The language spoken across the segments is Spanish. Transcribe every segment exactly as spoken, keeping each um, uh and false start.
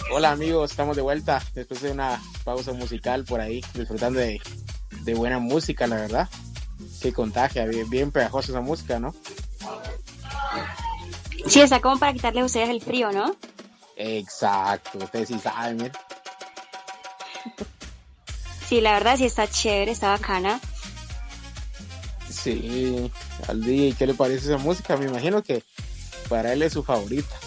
Hola amigos, estamos de vuelta después de una pausa musical por ahí, disfrutando de, de buena música, la verdad. Que contagia, bien, bien pegajosa esa música, ¿no? Sí, está como para quitarle a ustedes el frío, ¿no? Exacto, ustedes sí saben, ¿eh? Sí, la verdad sí está chévere, está bacana. Sí, al D J, ¿qué le parece esa música? Me imagino que para él es su favorita.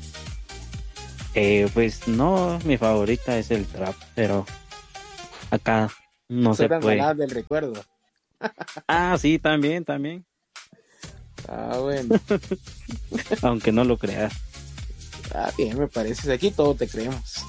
Eh, pues no, mi favorita es el trap, pero acá no se Son puede. saladas del recuerdo. Ah, sí, también, también. Ah, bueno. Aunque no lo creas. Ah, bien, me parece. Aquí todo te creemos.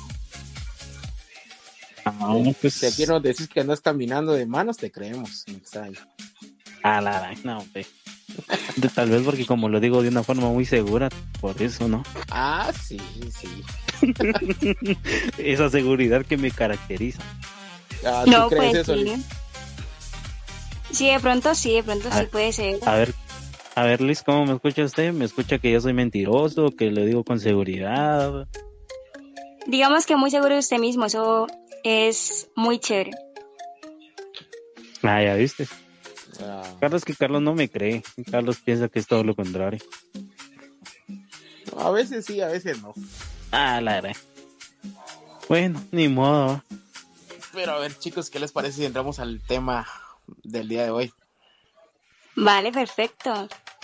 Ah, pues... Si aquí nos decís que andas caminando de manos, te creemos. Extraño. Ah, la, la, no, hombre. Tal vez porque como lo digo de una forma muy segura, por eso, ¿no? Ah, sí, sí. Esa seguridad que me caracteriza. Ah, ¿tú No, crees pues eso? sí. Sí, de pronto sí, de pronto A- sí puede ser. A ver, a ver, Luis, ¿cómo me escucha usted? ¿Me escucha que yo soy mentiroso, que le digo con seguridad? Digamos que muy seguro de usted mismo, eso es muy chévere. Ah, ya viste. Ah, Carlos, que Carlos no me cree. Carlos piensa que es todo lo contrario. a veces sí, a veces no. Ah, la verdad. Bueno, ni modo. Pero a ver, chicos, ¿qué les parece si entramos al tema del día de hoy? Vale, perfecto.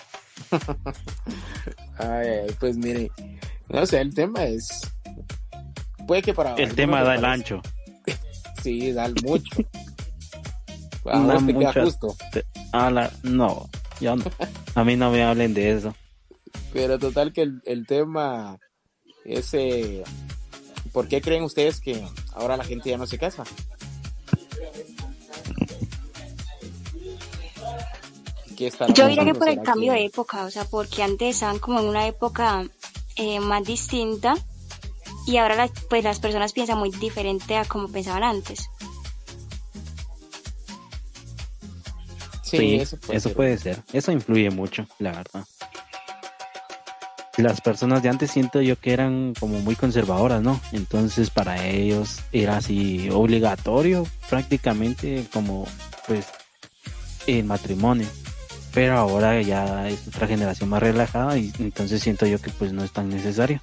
Ay, ay, pues mire, no sé, el tema es... Puede que para... El algunos tema les da el parezca- ancho. Sí, da el mucho. A Da vos te queda mucha- justo. Ah, la... No, yo no. A mí no me hablen de eso. Pero total que el, el tema es... eh, ¿por qué creen ustedes que ahora la gente ya no se casa? ¿Qué estará Yo diría que pasando? por el ¿Será cambio que- de época, o sea, porque antes estaban como en una época eh, más distinta y ahora la- pues las personas piensan muy diferente a como pensaban antes. Sí, Sí, eso puede eso ser. puede ser. Eso influye mucho, la verdad. Las personas de antes siento yo que eran como muy conservadoras, ¿no? Entonces para ellos era así obligatorio prácticamente como pues el matrimonio. Pero ahora ya es otra generación más relajada y entonces siento yo que pues no es tan necesario.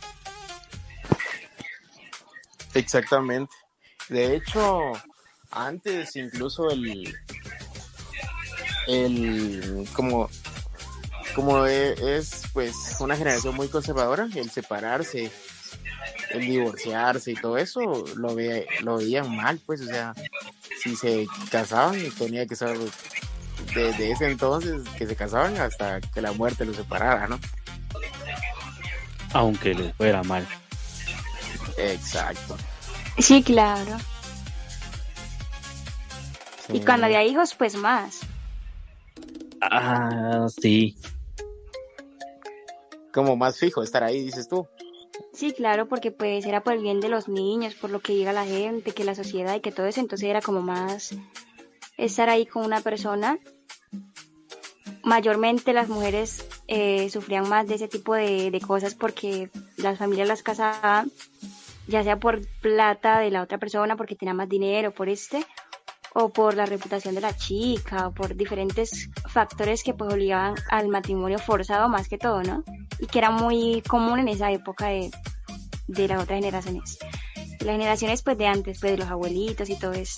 Exactamente. De hecho, antes incluso el, el como, como e- es pues una generación muy conservadora, el separarse, el divorciarse y todo eso lo ve, lo veían mal, pues, o sea, si se casaban tenía que ser desde ese entonces que se casaban hasta que la muerte los separara, ¿no? Aunque les fuera mal. Exacto. Sí, claro. Y Sí. cuando había hijos, pues más. Ah, sí. Como más fijo estar ahí, dices tú. Sí, claro, porque pues era por el bien de los niños, por lo que diga la gente, que la sociedad y que todo eso, entonces era como más estar ahí con una persona. Mayormente las mujeres eh, sufrían más de ese tipo de, de cosas porque las familias las casaban, ya sea por plata de la otra persona, porque tenía más dinero, por este, o por la reputación de la chica, o por diferentes factores que pues obligaban al matrimonio forzado más que todo, ¿no? Y que era muy común en esa época de, de las otras generaciones. Las generaciones pues de antes, pues de los abuelitos y todo esto.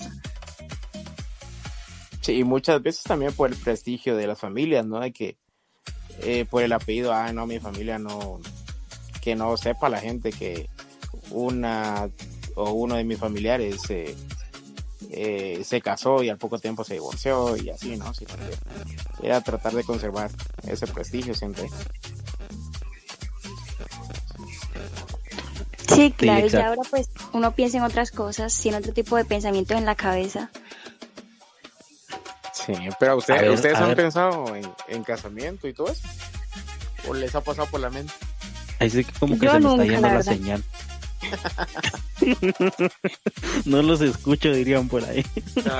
Sí, y muchas veces también por el prestigio de las familias, ¿no? De que eh, por el apellido, ah, no, mi familia no, que no sepa la gente que una o uno de mis familiares eh, eh, se casó y al poco tiempo se divorció y así, ¿no? Sí, era tratar de conservar ese prestigio siempre. Sí, claro, y exacto. ya ahora pues uno piensa en otras cosas, tiene otro tipo de pensamientos en la cabeza. Sí, pero usted- A ver, ustedes a han ver. pensado en, en casamiento y todo eso, o les ha pasado por la mente. Ahí sí que como que Yo se me está nunca, yendo la la verdad. señal. No los escucho, dirían por ahí.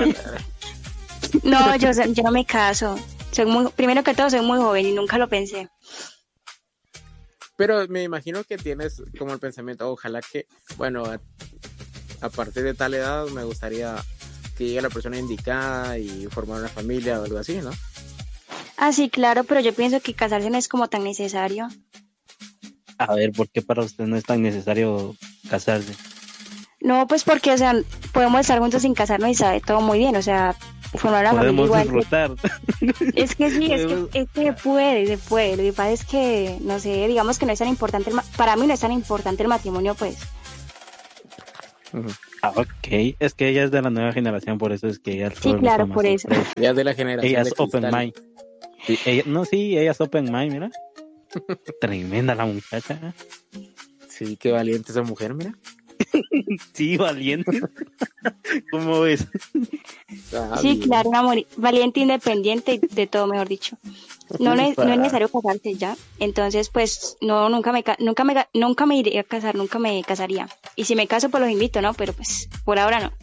No, yo, yo no me caso. Soy muy, primero que todo soy muy joven y nunca lo pensé. Pero me imagino que tienes como el pensamiento, ojalá que, bueno, a, a partir de tal edad me gustaría que llegue la persona indicada y formar una familia o algo así, ¿no? Ah, sí, claro, pero yo pienso que casarse no es como tan necesario. A ver, ¿por qué para usted no es tan necesario casarse? No, pues porque, o sea, podemos estar juntos sin casarnos y sabe todo muy bien, o sea, formar una familia Podemos igual. disfrutar. Es que sí, es que, Podemos- es que se puede, se puede. Lo que pasa es que, no sé, digamos que no es tan importante, el ma- para mí no es tan importante el matrimonio, pues. Ujú. Ah, ok, es que ella es de la nueva generación, por eso es que ella Sí, todo le claro, toma por eso. sorpresa. Ya de la generación Ella de es open cristal. mind. Sí, ella- no, sí, ella es open mind, mira. Tremenda la muchacha. Sí, qué valiente esa mujer, mira. Sí, valiente. ¿Cómo ves? Ah, Sí, bien. claro, una mori- valiente, independiente y de todo, mejor dicho. No, ne- Ufa. no es necesario casarse ya. Entonces, pues, no, nunca me, ca- nunca me, ga- nunca me iría a casar, nunca me casaría. Y si me caso, pues los invito, ¿no? Pero pues, por ahora no.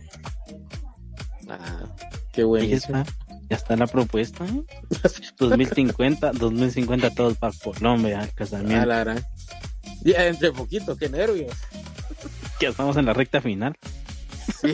Ah, qué Ahí bueno. está. Ya está la propuesta. ¿eh? dos mil cincuenta, dos mil cincuenta todos para Colombia, al Ah, casamiento. la gran. Ya entre poquito, qué nervios. Ya estamos en la recta final. Sí.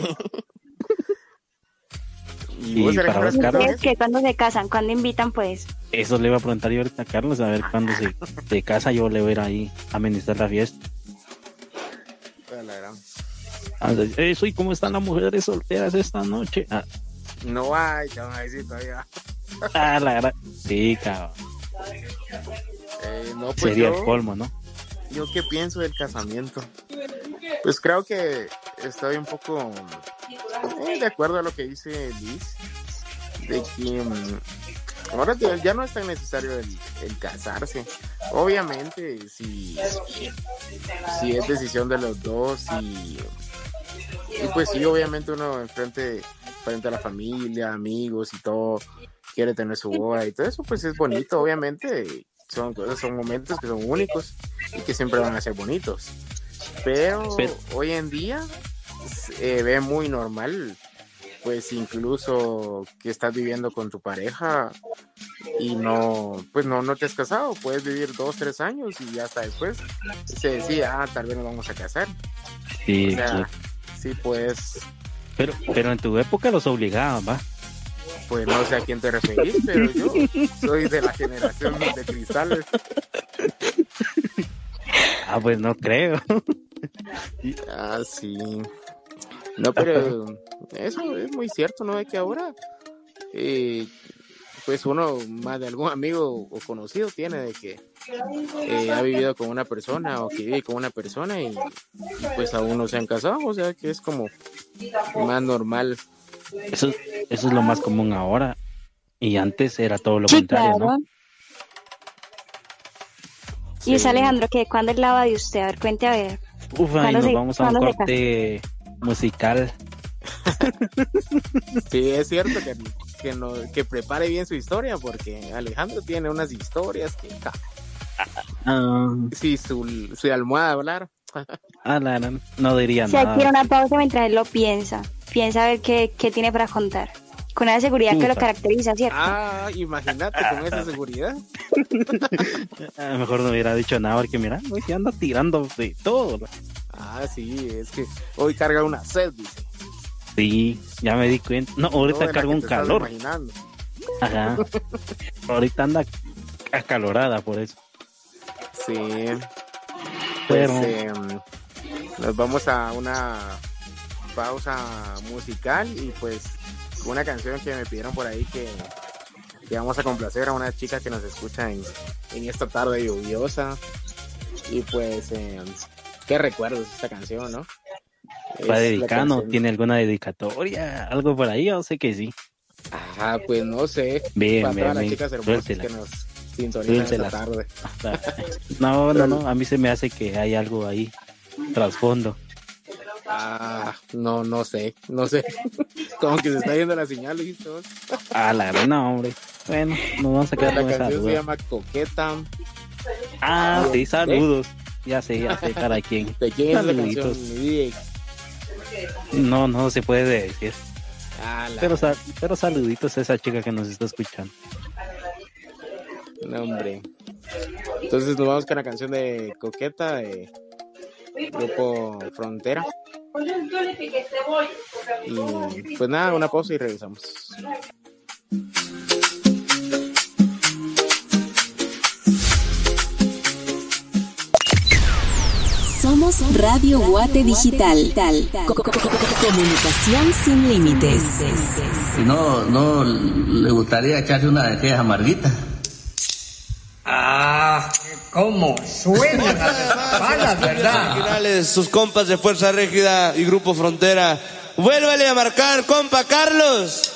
Y vos, para Alejandra, vos, ¿Y Carlos? ustedes qué? ¿Cuándo se casan? ¿Cuándo invitan, pues? Eso le iba a preguntar yo ahorita a Carlos, a ver cuándo se, se casa, yo le voy a ir ahí a amenizar la fiesta. Ah, la gran. A ver, eso, ¿y cómo están las mujeres solteras esta noche? Ah, No hay, te van a decir todavía. ah, la gran... Sí, cabrón. Eh, no, pues Sería yo, el colmo, ¿no? yo qué pienso del casamiento. Pues creo que estoy un poco eh, de acuerdo a lo que dice Liz, de que mm, ahora ya ya no es tan necesario el, el casarse. Obviamente, si, si es decisión de los dos y, y pues sí, obviamente uno enfrente frente a la familia, amigos y todo, quiere tener su boda y todo eso, pues es bonito, obviamente. Son cosas, son momentos que son únicos y que siempre van a ser bonitos. Pero, Pero- hoy en día se ve muy normal, pues incluso que estás viviendo con tu pareja y no, pues no, no te has casado, puedes vivir dos, tres años y hasta después se decía, ah, tal vez nos vamos a casar. Sí, O sea, sí. sí, pues, Pero, pero en tu época los obligaban, ¿va? pues no sé a quién te referís, pero yo soy de la generación de cristales. Ah, pues no creo. Ah, sí. No, pero eso es muy cierto, ¿no? De que ahora, eh, pues uno más de algún amigo o conocido tiene de que eh, ha vivido con una persona o que vive con una persona y, y pues aún no se han casado, o sea que es como más normal. Eso, eso es lo más común ahora. Y antes era todo lo Sí, contrario, claro. ¿no? Y es Sí. Alejandro, ¿qué? ¿Cuándo es la boda de usted? A ver, cuente a ver. Uf, ahí ¿Cuándo nos se- vamos a un cuándo se corte musical. Sí, es cierto que, que, no, que prepare bien su historia porque Alejandro tiene unas historias que, ja, Ah, si su, su almohada hablar. ah, la gran- no diría Si hay que ir a nada. una pausa mientras él lo piensa. Piensa a ver qué, qué tiene para contar. Con una seguridad que lo Ufa. caracteriza, ¿cierto? Ah, imagínate con esa seguridad. A lo mejor no hubiera dicho nada porque mira, hoy se anda tirando de todo. Ah, sí, es que hoy carga una sed, dice. Sí, ya me di cuenta. No, No ahorita de la cargo que un te estás calor. imaginando. Ajá. Ahorita anda acalorada por eso. Sí. Pues Pero eh, nos vamos a una pausa musical y pues una canción que me pidieron por ahí que, que vamos a complacer a una chica que nos escucha en, en esta tarde lluviosa. Y pues, eh, qué recuerdos esta canción, ¿no? Es va la dedicando, canción- ¿tiene alguna dedicatoria? ¿Algo por ahí? Yo sé que sí. Ah, pues no sé. Bien, Para bien, todas las bien. chicas hermosas Suéltela. que nos sintonizan esta Suéltela. tarde. No, no, no, a mí se me hace que hay algo ahí, trasfondo. Ah, no, no sé, no sé. Como que se está yendo la señal, ¿viste vos? Ah, la verdad, no, hombre. Bueno, nos vamos a quedar La con esa canción se duda. llama Coqueta. Ah, sí, saludos. Ya sé, ya sé para quién. ¿De quién es la Saluditos. canción? Mi D J. No, no se puede decir. Ah, la... Pero, sa- pero saluditos a esa chica que nos está escuchando. No, hombre. Entonces nos vamos con la canción de Coqueta de Grupo Frontera. Y pues nada, una pausa y regresamos. Somos Radio Guate Digital. Comunicación sin límites. ¿Y no, no le gustaría echarse una de aquellas amarguitas? Ah, cómo suenan las balas, ¿verdad? Originales, sus compas de Fuerza Régida y Grupo Frontera. Vuélvale a marcar, compa Carlos.